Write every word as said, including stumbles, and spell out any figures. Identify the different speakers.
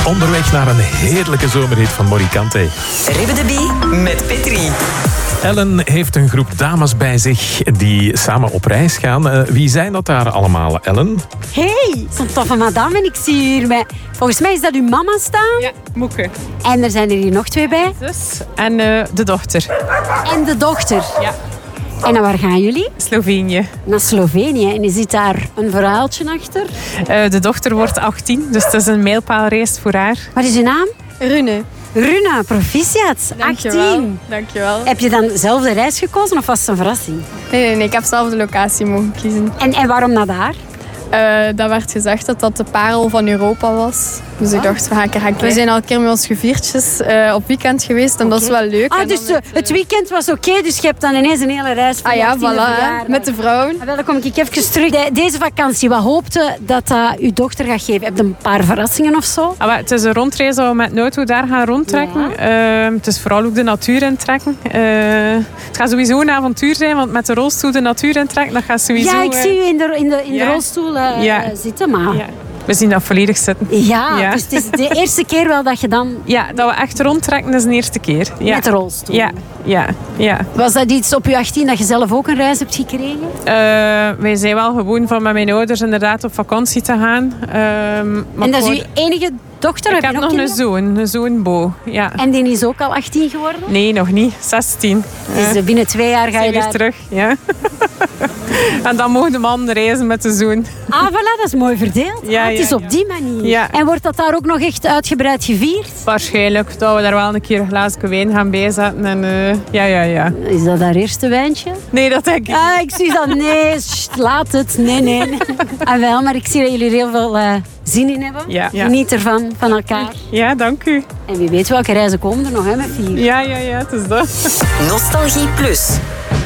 Speaker 1: Onderweg naar een heerlijke zomerhit van Morikante.
Speaker 2: Ribbe de Bie met Petri.
Speaker 1: Ellen heeft een groep dames bij zich die samen op reis gaan. Uh, wie zijn dat daar allemaal, Ellen?
Speaker 3: Hey, zo'n toffe madame en ik zie hier bij... Volgens mij is dat uw mama staan.
Speaker 4: Ja, Moeke.
Speaker 3: En er zijn er hier nog twee bij.
Speaker 4: Zus en uh, de dochter.
Speaker 3: En de dochter.
Speaker 4: Ja.
Speaker 3: En naar waar gaan jullie?
Speaker 4: Slovenië.
Speaker 3: Naar Slovenië. En je ziet daar een verhaaltje achter.
Speaker 4: Uh, de dochter wordt achttien, dus het is een mijlpaalreis voor haar.
Speaker 3: Wat is uw naam?
Speaker 5: Rune.
Speaker 3: Runa, proficiat.
Speaker 5: Dankjewel.
Speaker 3: achttien.
Speaker 5: Dankjewel.
Speaker 3: Heb je dan zelf de reis gekozen of was het een verrassing?
Speaker 5: Nee, nee, nee, ik heb zelf de locatie mogen kiezen.
Speaker 3: En, en waarom naar daar?
Speaker 5: Uh, dat werd gezegd dat dat de parel van Europa was. Dus ik dacht, we gaan een keer gaan kijken. We zijn al een keer met ons geviertjes uh, op weekend geweest en okay. Dat is wel leuk.
Speaker 3: Ah, dus met, uh, het weekend was oké, okay, dus je hebt dan ineens een hele reis voor
Speaker 5: ah, ja,
Speaker 3: voilà,
Speaker 5: met de vrouwen.
Speaker 3: Ah, wel, dan kom ik even terug. De, deze vakantie, wat hoopte dat uh, uw dochter gaat geven? Heb je een paar verrassingen of zo?
Speaker 4: Ah, het is een rondreis dat we met de auto daar gaan rondtrekken. Ja. Uh, het is vooral ook de natuur intrekken. Uh, het gaat sowieso een avontuur zijn, want met de rolstoel de natuur intrekken, dat gaat sowieso...
Speaker 3: Ja, ik zie u in de, in de, in
Speaker 4: ja.
Speaker 3: de rolstoel uh, ja. zitten, maar... Ja.
Speaker 4: We zien dat volledig zitten.
Speaker 3: Ja,
Speaker 4: ja,
Speaker 3: dus het is de eerste keer wel dat je dan...
Speaker 4: Ja, dat we echt rondtrekken is de eerste keer. Ja.
Speaker 3: Met de rolstoel.
Speaker 4: Ja, ja, ja.
Speaker 3: Was dat iets op je achttien dat je zelf ook een reis hebt gekregen?
Speaker 4: Uh, wij zijn wel gewoon van met mijn ouders inderdaad op vakantie te gaan. Uh,
Speaker 3: en dat is uw enige dochter?
Speaker 4: Ik heb, heb nog kinderen? een zoon, een zoon Bo. Ja.
Speaker 3: En die is ook al achttien geworden?
Speaker 4: Nee, nog niet. zestien.
Speaker 3: Dus uh, binnen twee jaar ga je
Speaker 4: weer
Speaker 3: daar...
Speaker 4: terug, ja. En dan mogen de man reizen met de zoon.
Speaker 3: Ah, voilà, dat is mooi verdeeld.
Speaker 4: Ja,
Speaker 3: ah, het is
Speaker 4: ja,
Speaker 3: op
Speaker 4: ja.
Speaker 3: die manier.
Speaker 4: Ja.
Speaker 3: En wordt dat daar ook nog echt uitgebreid gevierd?
Speaker 4: Waarschijnlijk dat we daar wel een keer een glaasje wijn gaan bijzetten. En, uh, ja, ja, ja.
Speaker 3: Is dat haar eerste wijntje?
Speaker 4: Nee, dat denk ik
Speaker 3: ah, ik zie dat. Nee, sst, laat het. Nee, nee. Ah, wel, maar ik zie dat jullie er heel veel uh, zin in hebben.
Speaker 4: Ja.
Speaker 3: Geniet ervan, van elkaar.
Speaker 4: Ja, dank u.
Speaker 3: En wie weet welke reizen komen er nog, hè, met vier.
Speaker 4: Ja, ja, ja, het is dat.
Speaker 2: Nostalgie Plus.